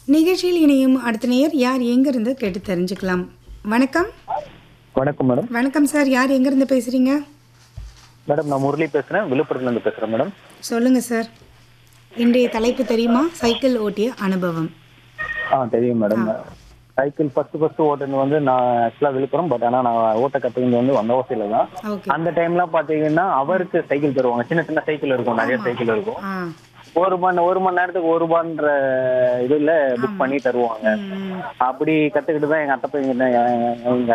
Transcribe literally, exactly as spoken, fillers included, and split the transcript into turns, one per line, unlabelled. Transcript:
நிகழ்ச்சியில் இணையும் அடுத்த நேயர் யார் எங்கிருந்து கேட்டு தெரிஞ்சுக்கலாம். வணக்கம்.
வணக்கம் மேடம்.
வணக்கம் சார். யார் எங்கிருந்து பேசுறீங்க?
மேடம் நான் முரளி பேசுறேன், விழுப்புரத்துல இருந்து பேசுறேன் மேடம்.
சொல்லுங்க சார். இன்றைய தலைப்பு தெரியுமா? சைக்கிள் ஓட்டிய அனுபவம்.
ஆ தெரியும் மேடம். சைக்கிள் ஃபர்ஸ்ட் ஃபர்ஸ்ட் ஓட்டுனது வந்து நான் ஆக்சுவலா விழுப்புரம், பட் ஆனா நான் ஓட்ட கத்துக்கிட்டு வந்து வந்தவாசியில தான்.
ஓகே.
அந்த டைம்லாம் பாத்தீங்கன்னா அவருக்கு சைக்கிள் தருவாங்க, சின்ன சின்ன சைக்கிள் இருக்கும், நிறைய சைக்கிள் இருக்கும்.
ஆ.
ஒரு மணி ஒரு மணி நேரத்துக்கு ஒரு ரூபான்ற இதுல புக் பண்ணி தருவாங்க.
ம்.
அப்படி கத்துக்கிட்டு தான் எங்க அத்தை பையன் எங்க